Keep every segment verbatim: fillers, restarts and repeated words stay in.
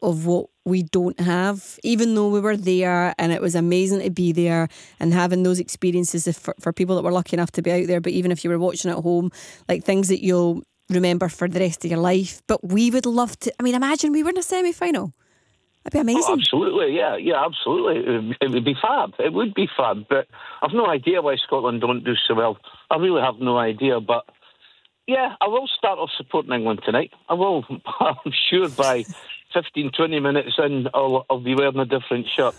of what we don't have, even though we were there and it was amazing to be there and having those experiences for, for people that were lucky enough to be out there. But even if you were watching at home, like things that you'll remember for the rest of your life. But we would love to, I mean, imagine we were in a semi-final. That'd be amazing. Oh, absolutely, yeah, yeah, absolutely. It would, it would be fab. It would be fab. But I've no idea why Scotland don't do so well. I really have no idea. But yeah, I will start off supporting England tonight. I will. I'm sure by fifteen, twenty minutes in, I'll, I'll be wearing a different shirt.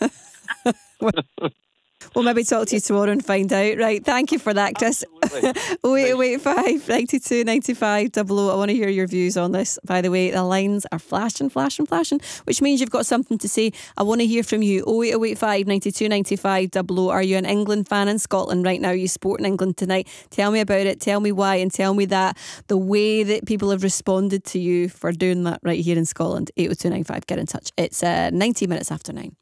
We'll maybe talk to you tomorrow and find out. Right, thank you for that, Chris. oh eight oh eight five, nine two, nine five, double oh. I want to hear your views on this. By the way, the lines are flashing, flashing, flashing, which means you've got something to say. I want to hear from you. oh eight oh eight five, nine two, nine five, double oh. Are you an England fan in Scotland right now? Are you supporting England tonight? Tell me about it. Tell me why, and tell me that the way that people have responded to you for doing that right here in Scotland. eight oh two nine five, get in touch. It's uh, ninety minutes after nine.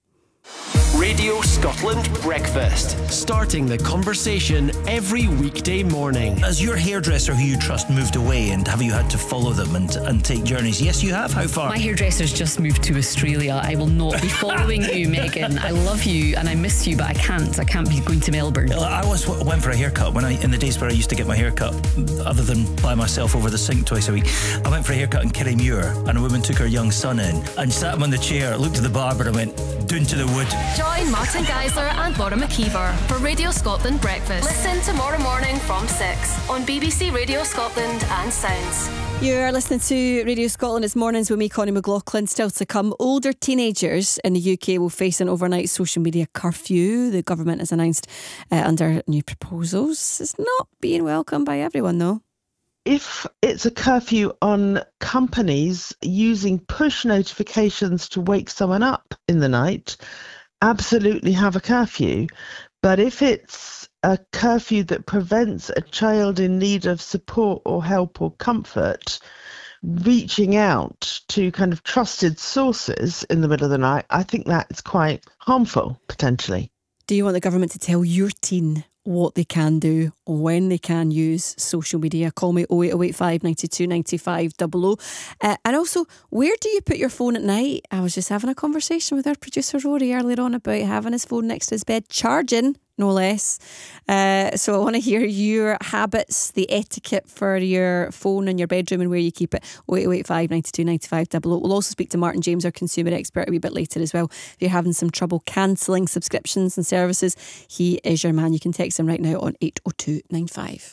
Radio Scotland Breakfast. Starting the conversation every weekday morning. Has your hairdresser who you trust moved away, and have you had to follow them and, and take journeys? Yes, you have. How far? My hairdresser's just moved to Australia. I will not be following you, Megan. I love you and I miss you, but I can't. I can't be going to Melbourne. I always went for a haircut when I, in the days where I used to get my haircut, other than by myself over the sink twice a week. I went for a haircut in Kirriemuir, and a woman took her young son in and sat him on the chair, looked at the barber and went, "Doon to the wood." Join Martin Geisler and Laura McKeever for Radio Scotland Breakfast. Listen tomorrow morning from six on B B C Radio Scotland and Sounds. You're listening to Radio Scotland. It's mornings with me, Connie McLaughlin. Still to come, older teenagers in the U K will face an overnight social media curfew. The government has announced uh, under new proposals. It's not being welcomed by everyone, though. If it's a curfew on companies using push notifications to wake someone up in the night, absolutely have a curfew. But if it's a curfew that prevents a child in need of support or help or comfort reaching out to kind of trusted sources in the middle of the night, I think that's quite harmful, potentially. Do you want the government to tell your teen what they can do, when they can use social media? Call me oh eight oh eight five, nine two, nine five, double oh. Uh, and also, where do you put your phone at night? I was just having a conversation with our producer Rory earlier on about having his phone next to his bed, charging, no less. Uh, so I want to hear your habits, the etiquette for your phone in your bedroom and where you keep it. oh eight oh eight five, nine two, nine five, double oh. We'll also speak to Martin James, our consumer expert, a wee bit later as well. If you're having some trouble cancelling subscriptions and services, he is your man. You can text him right now on eight oh two nine five.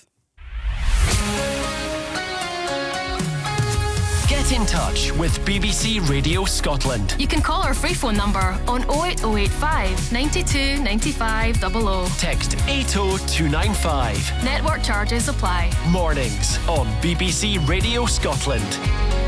Get in touch with B B C Radio Scotland. You can call our free phone number on oh eight oh eight five, nine two, nine five, double oh. Text eight oh two nine five. Network charges apply. Mornings on B B C Radio Scotland.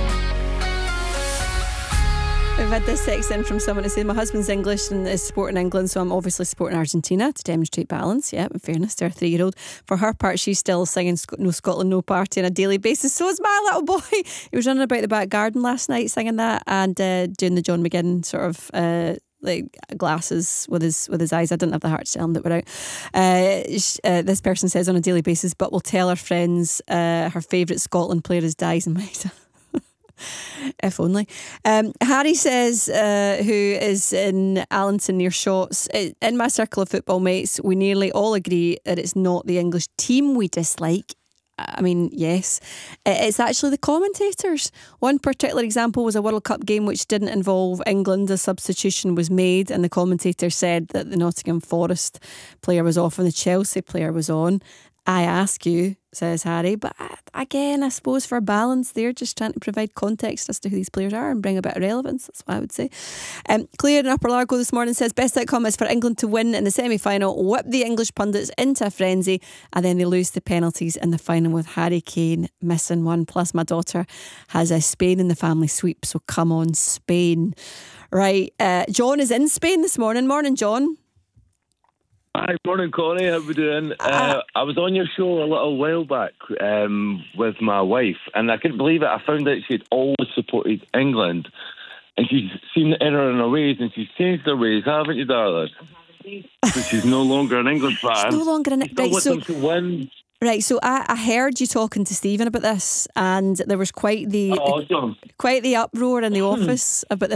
We've had this text in from someone who said, my husband's English and is supporting England, so I'm obviously supporting Argentina to demonstrate balance. Yeah, in fairness to our three-year-old. For her part, she's still singing No Scotland, No Party on a daily basis. So is my little boy. He was running about the back garden last night singing that and uh, doing the John McGinn sort of... Uh, like glasses with his with his eyes. I didn't have the heart to tell him that we're out. Uh, uh, this person says on a daily basis, but will tell her friends uh, her favourite Scotland player is Dies and Maida. If only. Um, Harry says, uh, who is in Allenton near Shotts, in my circle of football mates, we nearly all agree that it's not the English team we dislike. I mean, yes, it's actually the commentators. One particular example was a World Cup game which didn't involve England. A substitution was made and the commentator said that the Nottingham Forest player was off and the Chelsea player was on. I ask you, says Harry, but again, I suppose for balance, they're just trying to provide context as to who these players are and bring a bit of relevance. That's what I would say. Um, Claire in Upper Largo this morning says best outcome is for England to win in the semi-final, whip the English pundits into a frenzy, and then they lose the penalties in the final with Harry Kane missing one. Plus, my daughter has a Spain in the family sweep, so come on, Spain. Right, uh, John is in Spain this morning. Morning, John. Hi, morning, Connie. How we doing? Uh, I was on your show a little while back um, with my wife, and I couldn't believe it. I found out she'd always supported England, and she's seen the error in her ways, and she's changed her ways, haven't you, darling? So she's no longer an England fan. She's no longer an England fan. Right, so, to win. Right, so I, I heard you talking to Stephen about this, and there was quite the oh, awesome. quite the uproar in the office about this.